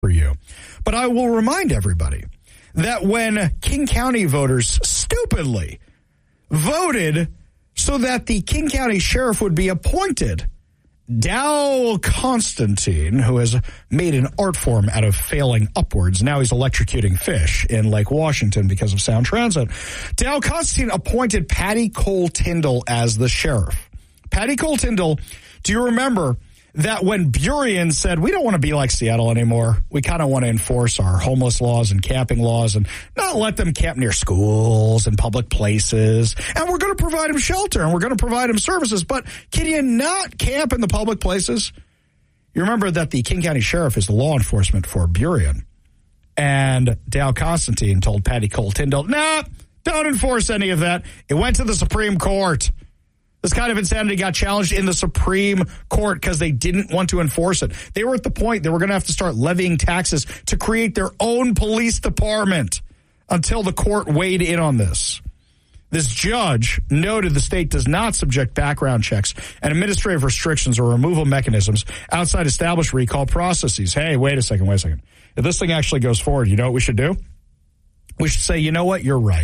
for you. But I will remind everybody that when King County voters stupidly voted so that the King County sheriff would be appointed, Dow Constantine, who has made an art form out of failing upwards, now he's electrocuting fish in Lake Washington because of Sound Transit. Dow Constantine appointed Patty Cole Tyndall as the sheriff. Patty Cole Tyndall, do you remember that when Burien said, we don't want to be like Seattle anymore, we kind of want to enforce our homeless laws and camping laws and not let them camp near schools and public places, and we're going to provide them shelter and we're going to provide them services, but can you not camp in the public places? You remember that the King County Sheriff is the law enforcement for Burien, and Dow Constantine told Patty Cole Tyndall, nah, don't enforce any of that. It went to the Supreme Court. This kind of insanity got challenged in the Supreme Court because they didn't want to enforce it. They were at the point they were going to have to start levying taxes to create their own police department until the court weighed in on this. This judge noted the state does not subject background checks and administrative restrictions or removal mechanisms outside established recall processes. Hey, wait a second. If this thing actually goes forward, you know what we should do? We should say, you know what? You're right.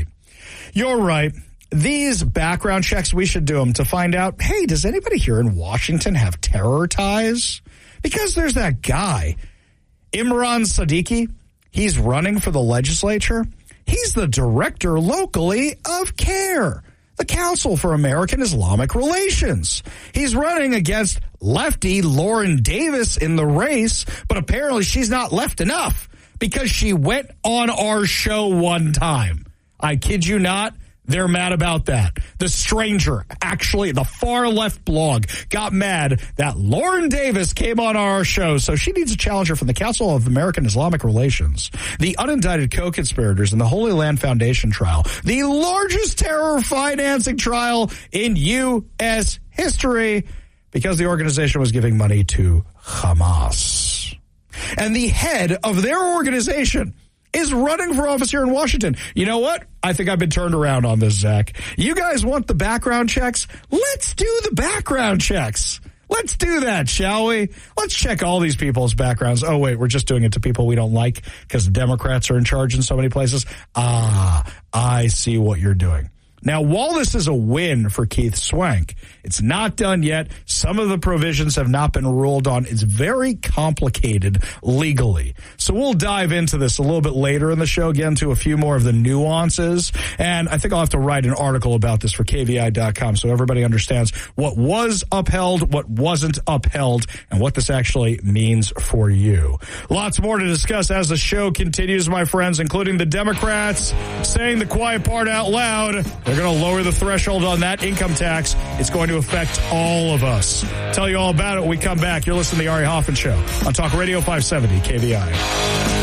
These background checks, we should do them to find out, hey, does anybody here in Washington have terror ties? Because there's that guy, Imran Siddiqui. He's running for the legislature. He's the director locally of CARE, the Council for American Islamic Relations. He's running against lefty Lauren Davis in the race, but apparently she's not left enough because she went on our show one time. I kid you not. They're mad about that. The Stranger, actually, the far left blog, got mad that Lauren Davis came on our show, so she needs a challenger from the Council of American Islamic Relations. The unindicted co-conspirators in the Holy Land Foundation trial, the largest terror financing trial in U.S. history, because the organization was giving money to Hamas. And the head of their organization is running for office here in Washington. You know what? I think I've been turned around on this, Zach. You guys want the background checks? Let's do the background checks. Let's do that, shall we? Let's check all these people's backgrounds. Oh, wait, we're just doing it to people we don't like because the Democrats are in charge in so many places. I see what you're doing. Now, while this is a win for Keith Swank, it's not done yet. Some of the provisions have not been ruled on. It's very complicated legally. So we'll dive into this a little bit later in the show, get into a few more of the nuances. And I think I'll have to write an article about this for KVI.com so everybody understands what was upheld, what wasn't upheld, and what this actually means for you. Lots more to discuss as the show continues, my friends, including the Democrats saying the quiet part out loud. They're going to lower the threshold on that income tax. It's going to affect all of us. Tell you all about it when we come back. You're listening to the Ari Hoffman Show on Talk Radio 570 KVI.